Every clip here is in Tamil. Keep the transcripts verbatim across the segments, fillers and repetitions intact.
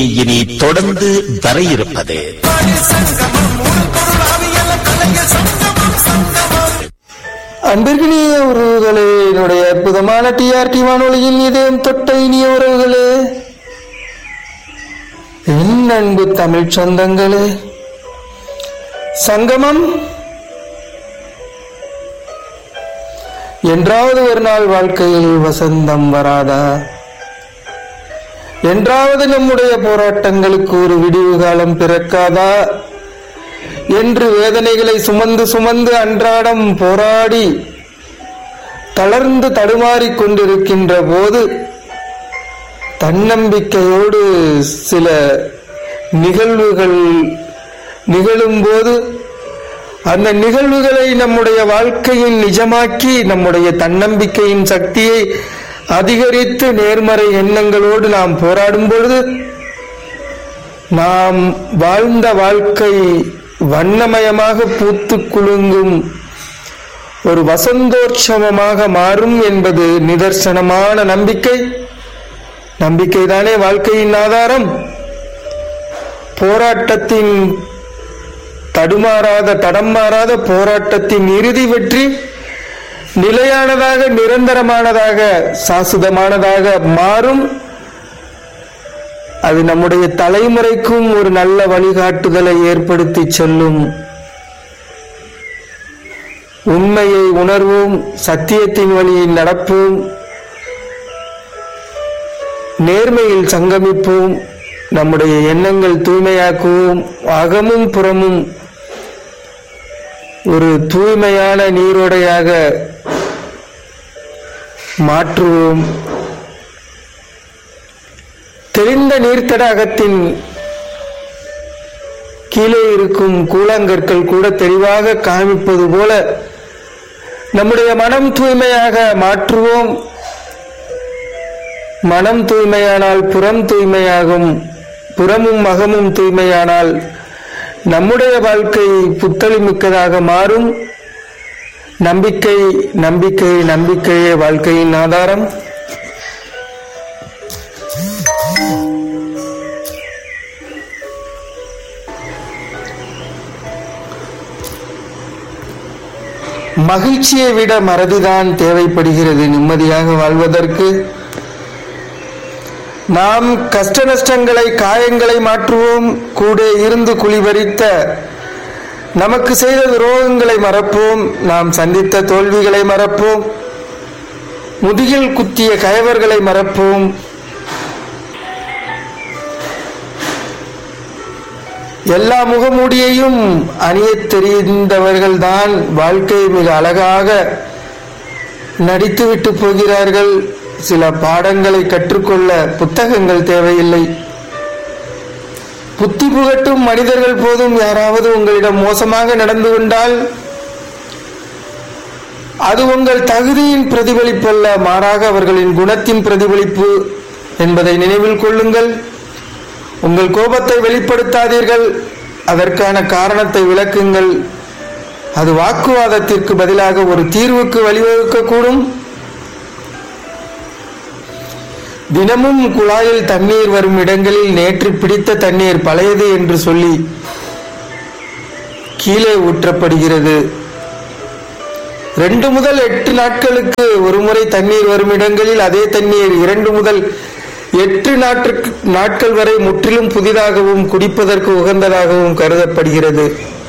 இனி தொடர்ந்து வர இருப்பது அன்பிற்கினிய உறவுகளே, என்னுடைய அற்புதமான டிஆர்டி வானொலியின் இதயம் தொட்ட இனிய உறவுகளே, என் அன்பு தமிழ் சொந்தங்களே, சங்கமம் என்றாவது ஒரு நாள் வாழ்க்கையில் வசந்தம் வராதா? என்றாவது நம்முடைய போராட்டங்களுக்கு ஒரு விடிவு காலம் பிறக்காதா என்று வேதனைகளை சுமந்து சுமந்து அன்றாடம் போராடி தளர்ந்து தடுமாறிக் கொண்டிருக்கின்ற போது தன்னம்பிக்கையோடு சில நிகழ்வுகள் நிகழும் போது அந்த நிகழ்வுகளை நம்முடைய வாழ்க்கையின் நிஜமாக்கி நம்முடைய தன்னம்பிக்கையின் சக்தியை அதிகரித்து நேர்மறை எண்ணங்களோடு நாம் போராடும் பொழுது நாம் வாழ்ந்த வாழ்க்கை வண்ணமயமாக பூத்து குலுங்கும் ஒரு வசந்தோற்சவமாக மாறும் என்பது நிதர்சனமான நம்பிக்கை. நம்பிக்கைதானே வாழ்க்கையின் ஆதாரம். போராட்டத்தின் தடுமாறாத தடம் மாறாத போராட்டத்தின் இறுதி வெற்றி நிலையானதாக, நிரந்தரமானதாக, சாசுதமானதாக மாறும். அது நம்முடைய தலைமுறைக்கும் ஒரு நல்ல வழிகாட்டுதலை ஏற்படுத்தி செல்லும். உண்மையை உணர்வோம், சத்தியத்தின் வழியில் நடப்போம், நேர்மையில் சங்கமிப்போம், நம்முடைய எண்ணங்கள் தூய்மையாக்குவோம், அகமும் புறமும் ஒரு தூய்மையான நீரோடையாக மாற்றுவோம். தெளிந்த நீர்த்தடாகத்தின் கீழே இருக்கும் கூழாங்கற்கள் கூட தெளிவாக காமிப்பது போல நம்முடைய மனம் தூய்மையாக மாற்றுவோம். மனம் தூய்மையானால் புறம் தூய்மையாகும். புறமும் அகமும் தூய்மையானால் நம்முடைய வாழ்க்கை புத்தளிமிக்கதாக மாறும். நம்பிக்கை நம்பிக்கை நம்பிக்கையே வாழ்க்கையின் ஆதாரம். மகிழ்ச்சியை விட மறதிதான் தேவைப்படுகிறது நிம்மதியாக வாழ்வதற்கு. நாம் கஷ்ட நஷ்டங்களை, காயங்களை மாற்றுவோம். கூட இருந்து குழிபறித்த நமக்கு செய்த துரோகங்களை மறப்போம். நாம் சந்தித்த தோல்விகளை மறப்போம். முதுகில் குத்திய கயவர்களை மறப்போம். எல்லா முகமூடியையும் அணிய தெரிந்தவர்கள்தான் வாழ்க்கையை மிக அழகாக நடித்துவிட்டு போகிறார்கள். சில பாடங்களை கற்றுக்கொள்ள புத்தகங்கள் தேவையில்லை. புத்தி புகட்டும் மனிதர்கள் போதும். யாராவது உங்களிடம் மோசமாக நடந்து கொண்டால் அது உங்கள் தகுதியின் பிரதிபலிப்பல்ல, மாறாக அவர்களின் குணத்தின் பிரதிபலிப்பு என்பதை நினைவில் கொள்ளுங்கள். உங்கள் கோபத்தை வெளிப்படுத்தாதீர்கள், அதற்கான காரணத்தை விளக்குங்கள். அது வாக்குவாதத்திற்கு பதிலாக ஒரு தீர்வுக்கு வழிவகுக்கக்கூடும். தினமும் குழாயில் தண்ணீர் வரும் இடங்களில் நேற்று பிடித்த தண்ணீர் பழையது என்று சொல்லி கீழே ஊற்றப்படுகிறது. ரெண்டு முதல் எட்டு நாட்களுக்கு ஒரு முறை தண்ணீர் வரும் இடங்களில் அதே தண்ணீர் இரண்டு முதல் எட்டு நாட்கள் வரை முற்றிலும் புதிதாகவும் குடிப்பதற்கு உகந்ததாகவும் கருதப்படுகிறது.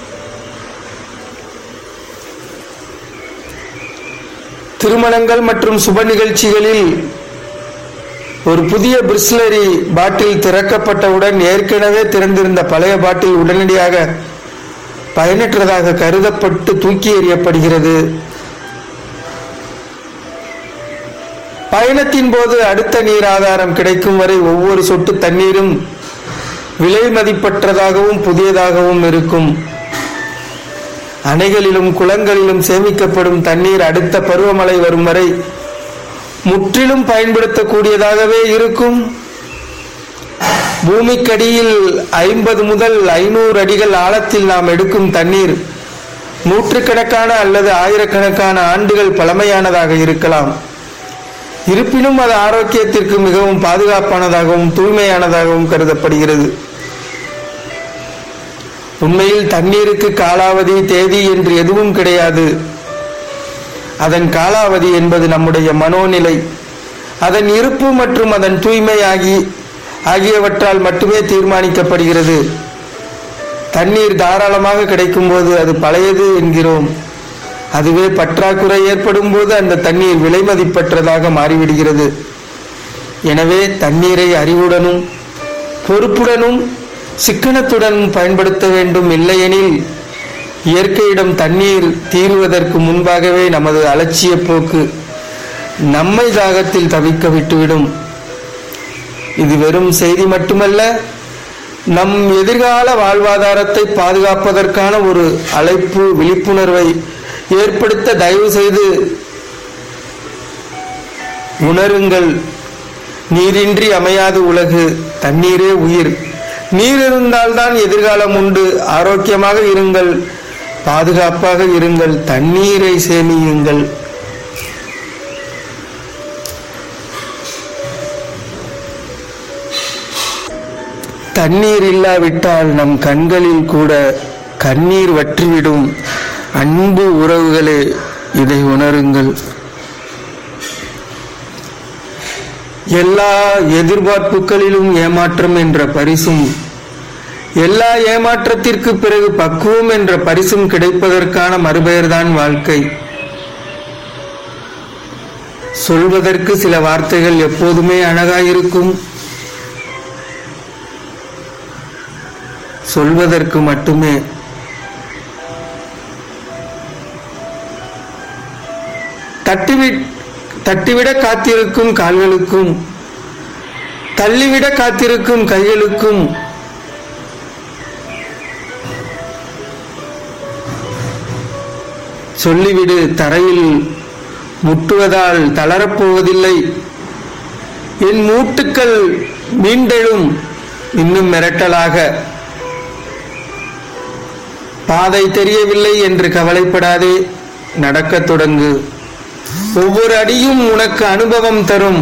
திருமணங்கள் மற்றும் சுப நிகழ்ச்சிகளில் ஒரு புதிய பிரிஸ்லரி பாட்டில் திறக்கப்பட்டவுடன் ஏற்கனவே திறந்திருந்த பழைய பாட்டில் உடனடியாக பயனற்றதாக கருதப்பட்டு தூக்கி எறியப்படுகிறது. பயணத்தின் போது அடுத்த நீர் ஆதாரம் கிடைக்கும் வரை ஒவ்வொரு சொட்டு தண்ணீரும் விலை மதிப்பற்றதாகவும் புதியதாகவும் இருக்கும். அணைகளிலும் குளங்களிலும் சேமிக்கப்படும் தண்ணீர் அடுத்த பருவமழை வரும் வரை முற்றிலும் பயன்படுத்தக்கூடியதாகவே இருக்கும். பூமிக்கடியில் ஐம்பது முதல் ஐநூறு அடிகள் ஆழத்தில் நாம் எடுக்கும் தண்ணீர் நூற்றுக்கணக்கான அல்லது ஆயிரக்கணக்கான ஆண்டுகள் பழமையானதாக இருக்கலாம். இருப்பினும் அது ஆரோக்கியத்திற்கு மிகவும் பாதுகாப்பானதாகவும் தூய்மையானதாகவும் கருதப்படுகிறது. உண்மையில் தண்ணீருக்கு காலாவதி தேதி என்று எதுவும் கிடையாது. அதன் காலாவதி என்பது நம்முடைய மனோநிலை, அதன் இருப்பு மற்றும் அதன் தூய்மை ஆகி ஆகியவற்றால் மட்டுமே தீர்மானிக்கப்படுகிறது. தண்ணீர் தாராளமாக கிடைக்கும் போது அது பழையது என்கிறோம். அதுவே பற்றாக்குறை ஏற்படும் போது அந்த தண்ணீர் விலை மதிப்பற்றதாக மாறிவிடுகிறது. எனவே தண்ணீரை அறிவுடனும் பொறுப்புடனும் சிக்கனத்துடனும் பயன்படுத்த வேண்டும். இல்லையெனில் இயற்கையிடம் தண்ணீர் தீருவதற்கு முன்பாகவே நமது அலட்சிய போக்கு நம்மை தாகத்தில் தவிக்க விட்டுவிடும். இது வெறும் செய்தி மட்டுமல்ல, நம் எதிர்கால வாழ்வாதாரத்தை பாதுகாப்பதற்கான ஒரு அழைப்பு, விழிப்புணர்வை ஏற்படுத்த தயவு செய்து உணருங்கள். நீரின்றி அமையாது உலகு, தண்ணீரே உயிர். நீர் இருந்தால்தான் எதிர்காலம் உண்டு. ஆரோக்கியமாக இருங்கள், பாதுகாப்பாக இருங்கள், தண்ணீரை சேமியுங்கள். தண்ணீர் இல்லாவிட்டால் நம் கண்களில் கூட கண்ணீர் வற்றிவிடும். அன்பு உறவுகளே, இதை உணருங்கள். எல்லா எதிர்பார்ப்புகளிலும் ஏமாற்றம் என்ற பரிசும், எல்லா ஏமாற்றத்திற்கு பிறகு பக்குவம் என்ற பரிசும் கிடைப்பதற்கான மறுபெயர்தான் வாழ்க்கை. சொல்வதற்கு சில வார்த்தைகள் எப்போதுமே அழகாயிருக்கும், சொல்வதற்கு மட்டுமே. தட்டிவி தட்டிவிட காத்திருக்கும் கால்களுக்கும் தள்ளிவிட காத்திருக்கும் கைகளுக்கும் சொல்லிவிடு, தரையில் முட்டுவதால் தளரப்போவதில்லை. என் மூட்டுக்கள் மீண்டெழும் இன்னும் மிரட்டலாக. பாதை தெரியவில்லை என்று கவலைப்படாதே, நடக்கத் தொடங்கு. ஒவ்வொரு அடியும் உனக்கு அனுபவம் தரும்.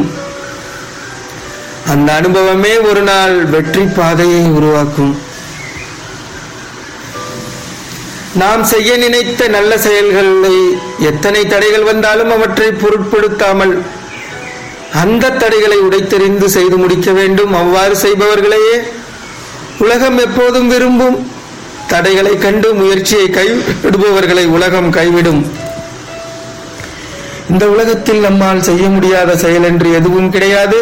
அந்த அனுபவமே ஒரு நாள் வெற்றி பாதையை உருவாக்கும். நாம் செய்ய நினைத்த நல்ல செயல்களை எத்தனை தடைகள் வந்தாலும் அவற்றை பொருட்படுத்தாமல் அந்த தடைகளை உடைத்தெறிந்து செய்து முடிக்க வேண்டும். அவ்வாறு செய்பவர்களையே உலகம் எப்போதும் விரும்பும். தடைகளை கண்டு முயற்சியை கைவிடுபவர்களை உலகம் கைவிடும். இந்த உலகத்தில் நம்மால் செய்ய முடியாத செயல் என்று எதுவும் கிடையாது.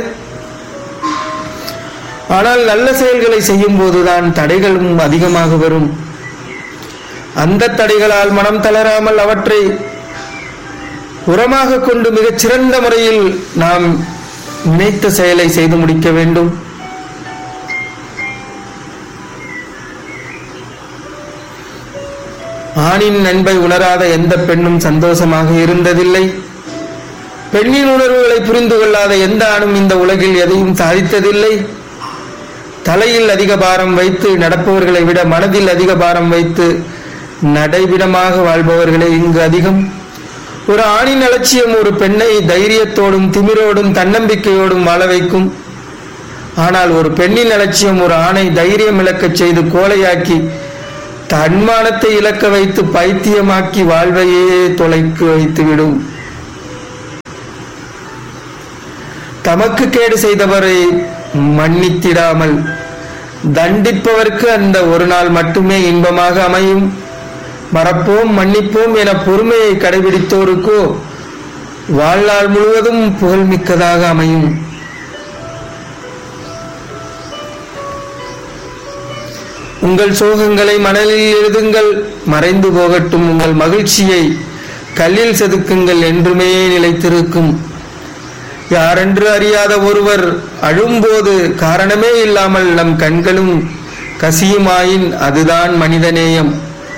ஆனால் நல்ல செயல்களை செய்யும் போதுதான் தடைகளும் அதிகமாக வரும். அந்த தடைகளால் மனம் தளராமல் அவற்றை உரமாக கொண்டு மிகச் சிறந்த முறையில் நாம் நினைத்த செயலை செய்து முடிக்க வேண்டும். ஆணின் அன்பை உணராத எந்த பெண்ணும் சந்தோஷமாக இருந்ததில்லை. பெண்ணின் உணர்வுகளை புரிந்து கொள்ளாத எந்த ஆணும் இந்த உலகில் எதையும் சாதித்ததில்லை. தலையில் அதிக பாரம் வைத்து நடப்பவர்களை விட மனதில் அதிக பாரம் வைத்து நடைவிடமாக வாழ்பவர்களே இங்கு அதிகம். ஒரு ஆணின் அலட்சியம் ஒரு பெண்ணை தைரியத்தோடும் திமிரோடும் தன்னம்பிக்கையோடும் வாழ வைக்கும். ஆனால் ஒரு பெண்ணின் அலட்சியம் ஒரு ஆணை தைரியம் இழக்கச் செய்து கோலையாக்கி தன்மானத்தை இழக்க வைத்து பைத்தியமாக்கி வாழ்வையே தொலைக்கு வைத்துவிடும். தமக்கு கேடு செய்தவரை மன்னித்திடாமல் தண்டிப்பவர்க்கு அந்த ஒரு நாள் மட்டுமே இன்பமாக அமையும். மறப்போம் மன்னிப்போம் என பொறுமையை கடைபிடித்தோருக்கோ வாழ்நாள் முழுவதும் புகழ்மிக்கதாக அமையும். உங்கள் சோகங்களை மணலில் எழுதுங்கள், மறைந்து போகட்டும். உங்கள் மகிழ்ச்சியை கல்லில் செதுக்குங்கள், என்றுமே நிலைத்திருக்கும். யாரென்று அறியாத ஒருவர் அழும்போது காரணமே இல்லாமல் நம் கண்களும் கசியுமாயின் அதுதான் மனிதநேயம்.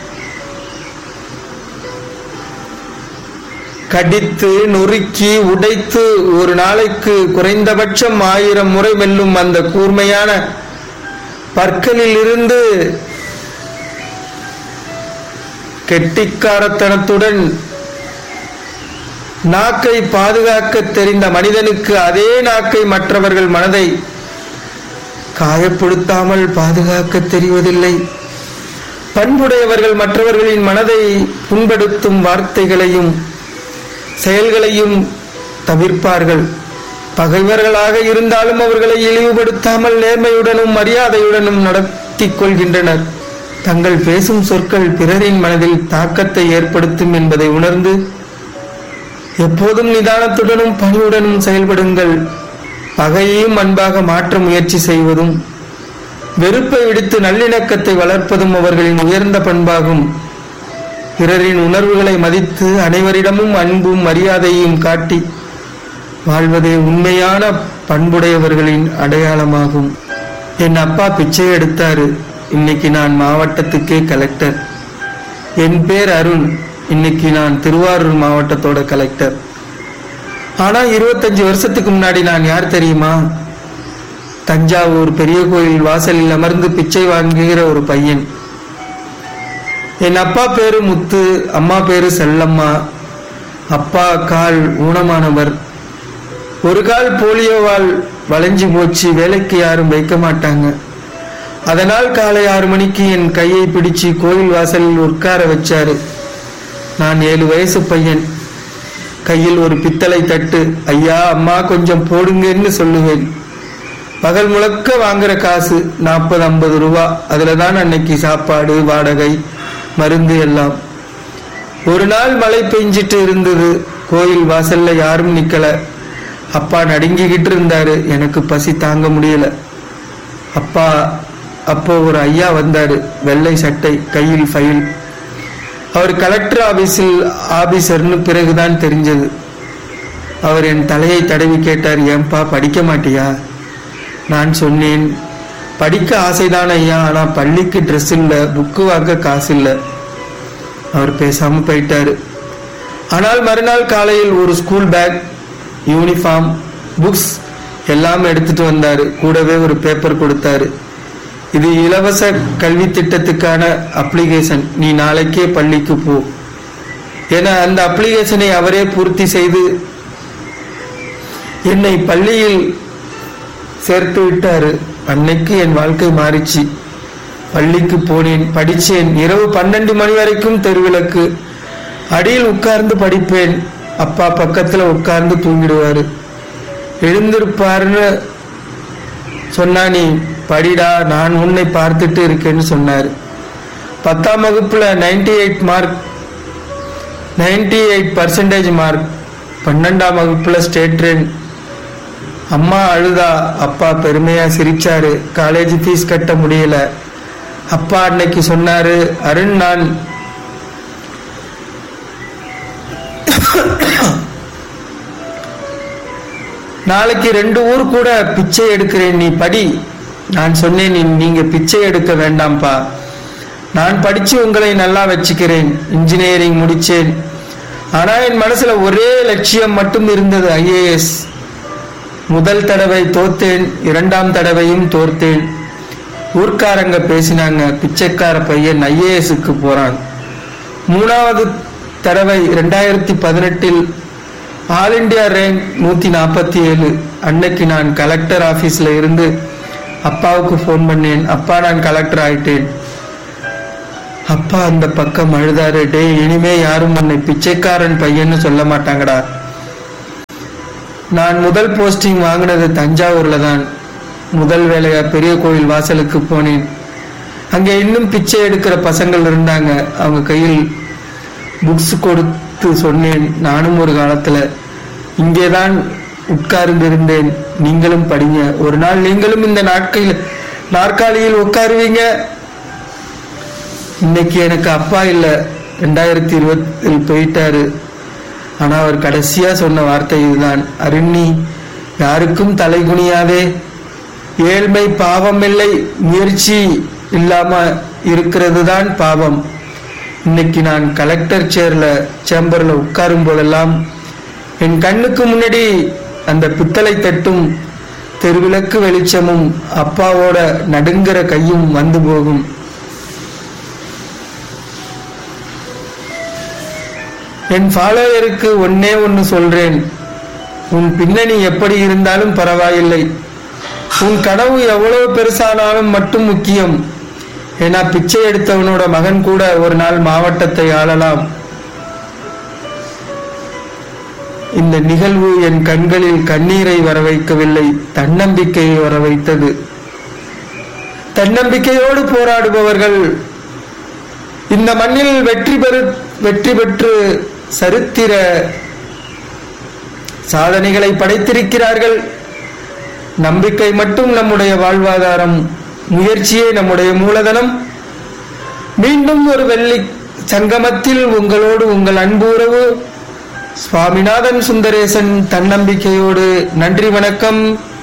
கடித்து நொறுக்கி உடைத்து ஒரு நாளைக்கு குறைந்தபட்சம் ஆயிரம் முறை வெல்லும் அந்த கூர்மையான பற்களில் இருந்து கெட்டிக்காரத்தனத்துடன் நாக்கை பாதுகாக்க தெரிந்த மனிதனுக்கு அதே நாக்கை மற்றவர்கள் மனதை காயப்படுத்தாமல் பாதுகாக்க தெரிவதில்லை. பண்புடையவர்கள் மற்றவர்களின் மனதை புண்படுத்தும் வார்த்தைகளையும் செயல்களையும் தவிர்ப்பார்கள். பகைவர்களாக இருந்தாலும் அவர்களை இழிவுபடுத்தாமல் நேர்மையுடனும் மரியாதையுடனும் நடத்தி கொள்கின்றனர். தங்கள் பேசும் சொற்கள் பிறரின் மனதில் தாக்கத்தை ஏற்படுத்தும் என்பதை உணர்ந்து எப்போதும் நிதானத்துடனும் பணிவுடனும் செயல்படுங்கள். பகையையும் அன்பாக மாற்ற முயற்சி செய்வதும் வெறுப்பை விடுத்து நல்லிணக்கத்தை வளர்ப்பதும் அவர்களின் உயர்ந்த பண்பாகும். பிறரின் உணர்வுகளை மதித்து அனைவரிடமும் அன்பும் மரியாதையும் காட்டி வாழ்வதே உண்மையான பண்புடையவர்களின் அடையாளமாகும். என் அப்பா பிச்சை எடுத்தாரு. இன்னைக்கு நான் மாவட்டத்துக்கே கலெக்டர். என் பேர் அருண். இன்னைக்கு நான் திருவாரூர் மாவட்டத்தோட கலெக்டர். ஆனா இருபத்தஞ்சு வருஷத்துக்கு முன்னாடி நான் யார் தெரியுமா? தஞ்சாவூர் பெரிய கோயில் வாசலில் அமர்ந்து பிச்சை வாங்குகிற ஒரு பையன். என் அப்பா பேரு முத்து, அம்மா பேரு செல்லம்மா. அப்பா கால் ஊனமானவர். ஒரு கால் போலியோவால் வளைஞ்சு போச்சு. வேலைக்கு யாரும் வைக்க மாட்டாங்க. அதனால் காலை ஆறு மணிக்கு என் கையை பிடிச்சு கோயில் வாசலில் உட்கார வச்சாரு. நான் ஏழு வயசு பையன். கையில் ஒரு பித்தளை தட்டு. ஐயா அம்மா கொஞ்சம் போடுங்கன்னு சொல்லுவேன். பகல் முழக்க வாங்குற காசு நாற்பது ஐம்பது ரூபா. அதுல தான் அன்னைக்கு சாப்பாடு, வாடகை, மருந்து எல்லாம். ஒரு நாள் மழை பெஞ்சிட்டு இருந்தது. கோயில் வாசல்ல யாரும் நிக்கல. அப்பா நடுங்கிக்கிட்டு இருந்தாரு. எனக்கு பசி தாங்க முடியல. அப்பா அப்போ ஒரு ஐயா வந்தாரு. வெள்ளை சட்டை, கையில் ஃபைல். அவர் கலெக்டர் ஆபீஸில் ஆபீசர்னு பிறகுதான் தெரிஞ்சது. அவர் என் தலையை தடவி கேட்டார், ஏன்பா படிக்க மாட்டியா? நான் சொன்னேன், படிக்க ஆசைதான் ஐயா, ஆனா பள்ளிக்கு ட்ரெஸ் இல்லை, புக்கு வாங்க காசு இல்லை. அவர் பேசாம போயிட்டாரு. ஆனால் மறுநாள் காலையில் ஒரு ஸ்கூல் பேக், யூனிஃபார்ம், புக்ஸ் எல்லாம் எடுத்துட்டு வந்தாரு. கூடவே ஒரு பேப்பர் கொடுத்தாரு. இது இலவச கல்வி திட்டத்துக்கான அப்ளிகேஷன். நீ நாளைக்கே பள்ளிக்கு போ. என அந்த அப்ளிகேஷனை அவரே பூர்த்தி செய்து என்னை பள்ளியில் சேர்த்து விட்டாரு. அன்னைக்கு என் வாழ்க்கை மாறிச்சு. பள்ளிக்கு போனேன், படிச்சேன். இரவு பன்னெண்டு மணி வரைக்கும் தெருவிளக்கு அடியில் உட்கார்ந்து படிப்பேன். அப்பா பக்கத்துல உட்கார்ந்து தூங்கிடுவாரு. எழுந்திருப்பாருன்னு சொன்னா, நீ படிடா, நான் உன்னை பார்த்துட்டு இருக்கேன்னு சொன்னாரு. பத்தாம் வகுப்புல ninety eight mark ninety eight percentage mark. பன்னெண்டாம் வகுப்புல ஸ்டேட் ரேங்க். அம்மா அழுதா. அப்பா பெருமையா சிரிச்சாரு. காலேஜ் ஃபீஸ் கட்ட முடியல. அப்பா அன்னைக்கு சொன்னாரு, அருண், நான் நாளைக்கு ரெண்டு ஊர் கூட பிச்சை எடுக்கிறேன், நீ படி. நான் சொன்னேன், நீங்க பிச்சை எடுக்க வேண்டாம்ப்பா, நான் படிச்சு உங்களை நல்லா வச்சுக்கிறேன். இன்ஜினியரிங் முடிச்சேன். ஆனா என் மனசுல ஒரே லட்சியம் மட்டும் இருந்தது, ஐஏஎஸ். முதல் தடவை தோத்தேன், இரண்டாம் தடவையும் தோர்த்தேன். ஊர்க்காரங்க பேசினாங்க, பிச்சைக்கார பையன் ஐஏஎஸ்க்கு போறான். மூணாவது தடவை ரெண்டாயிரத்தி பதினெட்டில் ஆல் இண்டியா ரேங்க் நூத்தி நாற்பத்தி ஏழு. அன்னைக்கு நான் கலெக்டர் ஆபீஸ்ல இருந்து அப்பாவுக்கு போன் பண்ணேன், அப்பா நான் கலெக்டர் ஆயிட்டேன். அப்பா அந்த பக்கம் அழுதாரு, டே, இனிமே யாரும் உன்னை பிச்சைக்காரன் பையன்னு சொல்ல மாட்டாங்கடா. நான் முதல் போஸ்டிங் வாங்கினது தஞ்சாவூர்ல தான். முதல் வேலையா பெரிய கோயில் வாசலுக்கு போனேன். அங்கே இன்னும் பிச்சை எடுக்கிற பசங்கள் இருந்தாங்க. அவங்க கையில் புக்ஸ் கொடுத்து சொன்னேன், நானும் ஒரு காலத்துல இங்கேதான் உட்கார்ந்து இருந்தேன், நீங்களும் படிங்க. ஒரு நாள் நீங்களும் இந்த நாட்களில் நாற்காலியில் உட்காருவீங்க. இன்னைக்கு எனக்கு அப்பா இல்ல, ரெண்டாயிரத்தி இருபத்தில் போயிட்டாரு. ஆனா அவர் கடைசியா சொன்ன வார்த்தை இதுதான், அருண்ணி, யாருக்கும் தலை குனியாதே. ஏழ்மை பாவம் இல்லை, முயற்சி இல்லாம இருக்கிறது தான் பாவம். இன்னைக்கு நான் கலெக்டர் சேர்ல சேம்பர்ல உட்காரும் போதெல்லாம் என் கண்ணுக்கு முன்னாடி அந்த பித்தளை தட்டும், தெருவிளக்கு வெளிச்சமும், அப்பாவோட நடுங்கிற கையும் வந்து போகும். என் ஃபாலோயருக்கு ஒன்னே ஒன்னு சொல்றேன். உன் பின்னணி எப்படி இருந்தாலும் பரவாயில்லை, உன் கனவு எவ்வளவு பெருசானாலும் மட்டும் முக்கியம். ஏன்னா பிச்சை எடுத்தவனோட மகன் கூட ஒரு நாள் மாவட்டத்தை ஆளலாம். இந்த நிகழ்வு என் கண்களில் கண்ணீரை வர வைக்கவில்லை, தன்னம்பிக்கையை வர வைத்தது. தன்னம்பிக்கையோடு போராடுபவர்கள் இந்த மண்ணில் வெற்றி பெறு வெற்றி பெற்று சரித்திர சாதனைகளை படைத்திருக்கிறார்கள். நம்பிக்கை மட்டும் நம்முடைய வாழ்வாதாரம், முயற்சியே நம்முடைய மூலதனம். மீண்டும் ஒரு வெள்ளி சங்கமத்தில் உங்களோடு உங்கள் அன்பு உறவு சுவாமிநாதன் சுந்தரேசன். தன்னம்பிக்கையோடு. நன்றி, வணக்கம்.